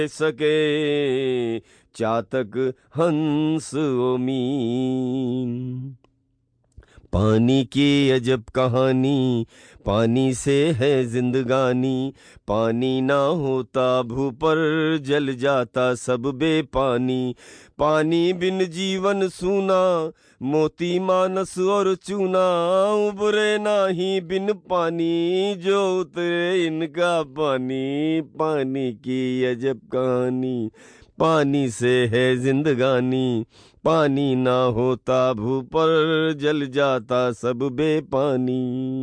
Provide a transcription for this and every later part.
सके चातक हंस ओमीन। पानी की अजब कहानी, पानी से है जिंदगानी। पानी ना होता भू पर जल जाता सब बेपानी। पानी बिन जीवन सूना, मोती मानस और चूना। उबरे नाही बिन पानी, जो उतरे इनका पानी। पानी की अजब कहानी, पानी से है जिंदगानी। पानी ना होता भू पर जल जाता सब बेपानी।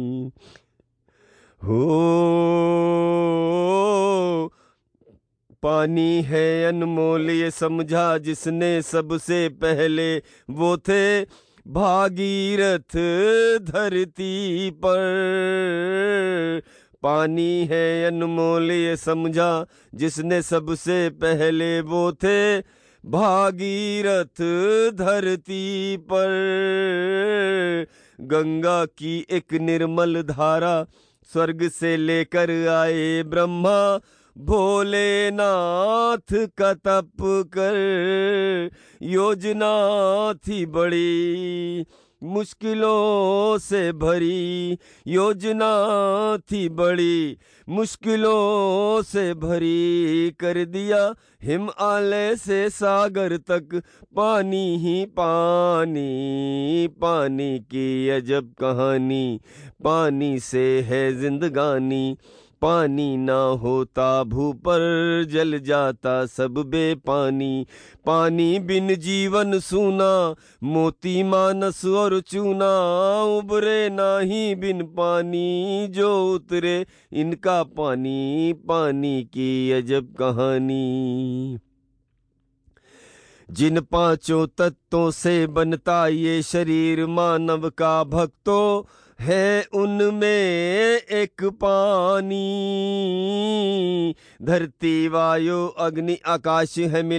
हो पानी है अनमोल ये समझा जिसने सबसे पहले। वो थे भागीरथ धरती पर। पानी है अनमोल ये समझा जिसने सबसे पहले। वो थे भागीरथ धरती पर। गंगा की एक निर्मल धारा स्वर्ग से लेकर आए ब्रह्मा भोलेनाथ का तप कर। योजना थी बड़ी मुश्किलों से भरी। योजना थी बड़ी मुश्किलों से भरी। कर दिया हिमालय से सागर तक पानी ही पानी। पानी की अजब कहानी, पानी से है जिंदगानी। पानी ना होता भू पर जल जाता सब बेपानी। पानी बिन जीवन सूना, मोती मानस और चूना। उबरे नाही बिन पानी, जो उतरे इनका पानी। पानी की अजब कहानी। जिन पांचों तत्वों से बनता ये शरीर मानव का भक्तों, है उनमें एक पानी। धरती वायु अग्नि आकाश है मिल